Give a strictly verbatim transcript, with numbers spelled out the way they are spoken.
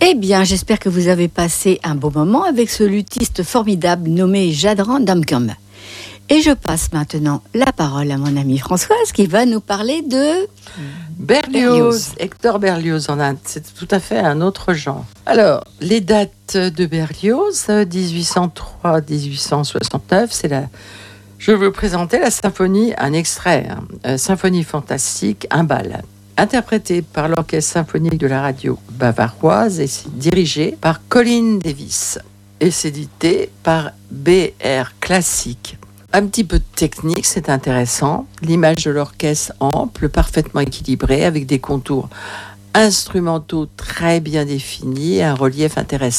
Eh bien, j'espère que vous avez passé un beau moment avec ce luthiste formidable nommé Jadran Damkam. Et je passe maintenant la parole à mon amie Françoise qui va nous parler de... Berlioz, Hector Berlioz en Inde, c'est tout à fait un autre genre. Alors, les dates de Berlioz, dix-huit cent trois à dix-huit cent soixante-neuf, c'est la... Je vais vous présenter la symphonie, un extrait, hein, euh, symphonie fantastique, un bal, interprétée par l'orchestre symphonique de la radio bavaroise et c'est dirigé par Colin Davis et c'est édité par B R Classique. Un petit peu de technique, c'est intéressant. L'image de l'orchestre ample, parfaitement équilibrée, avec des contours instrumentaux très bien définis, un relief intéressant.